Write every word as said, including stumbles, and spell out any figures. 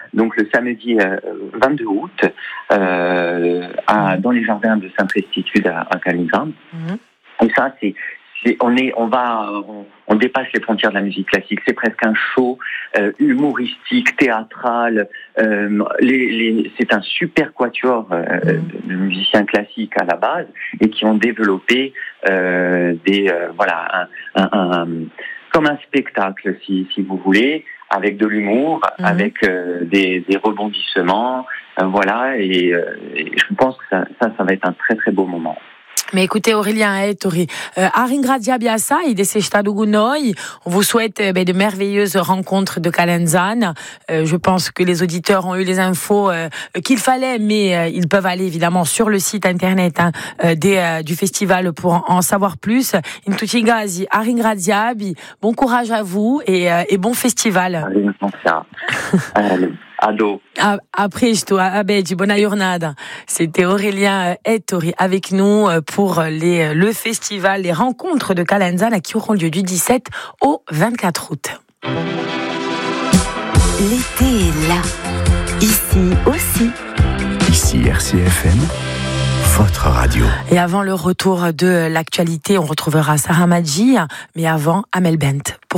donc le samedi euh, vingt-deux août, euh, à, dans les jardins de Sainte-Restitude à, à Kaliningrad. Mmh. Et ça, c'est, c'est, on est, on va, on, on dépasse les frontières de la musique classique. C'est presque un show euh, humoristique, théâtral. Euh, les, les, c'est un super quatuor euh, mmh. de musiciens classiques à la base et qui ont développé euh, des, euh, voilà, un, un, un, comme un spectacle, si, si vous voulez, avec de l'humour, mmh. avec euh, des, des rebondissements, euh, voilà. Et, euh, et je pense que ça, ça, ça va être un très très beau moment. Mais écoutez, Aurélien et Tori, euh, Aringradia Biasa, il est on vous souhaite euh, de merveilleuses rencontres de Calenzane. Euh, je pense que les auditeurs ont eu les infos euh, qu'il fallait, mais euh, ils peuvent aller évidemment sur le site internet hein, euh, des, euh, du festival pour en, en savoir plus. Intutigazi, Aringradia, bon courage à vous et, euh, et bon festival. Ado. Après, je dois abedi bonne jornada. C'était Aurélien et Tori avec nous pour les, le festival, les rencontres de Calenzane qui auront lieu du dix-sept au vingt-quatre août. L'été est là. Ici aussi. Ici R C F M, votre radio. Et avant le retour de l'actualité, on retrouvera Sarah Madji, mais avant Amel Bent. Pour